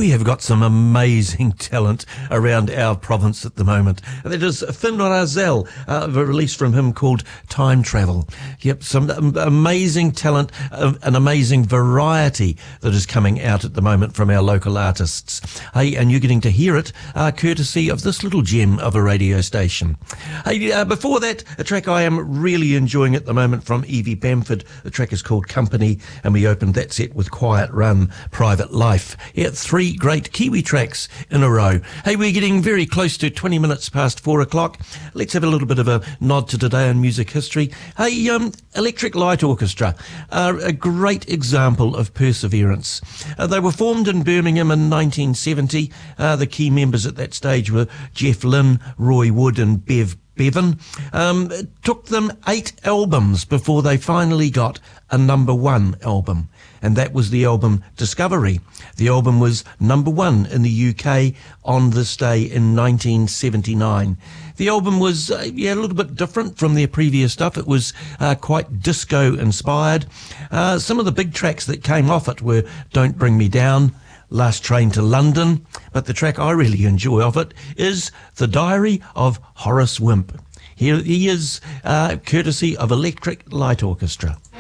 We have got some amazing talent around our province at the moment. That is Finn Razel, a release from him called Time Travel. Yep, some amazing talent, an amazing variety that is coming out at the moment from our local artists. Hey, and you're getting to hear it courtesy of this little gem of a radio station. Hey, before that, a track I am really enjoying at the moment from Evie Bamford. The track is called Company, and we opened that set with Quiet Run, Private Life. Yeah, 3 great Kiwi tracks in a row. Hey, we're getting very close to 20 minutes past 4 o'clock. Let's have a little bit of a nod to today in music history. Hey, Electric Light Orchestra are a great example of perseverance. They were formed in Birmingham in 1970. The key members at that stage were Jeff Lynne, Roy Wood and Bevan. It took them 8 albums before they finally got a #1 album, and that was the album Discovery. The album was #1 in the UK on this day in 1979. The album was a little bit different from their previous stuff. It was quite disco inspired. Some of the big tracks that came off it were Don't Bring Me Down, Last Train to London, but the track I really enjoy of it is The Diary of Horace Wimp. Here he is, courtesy of Electric Light Orchestra.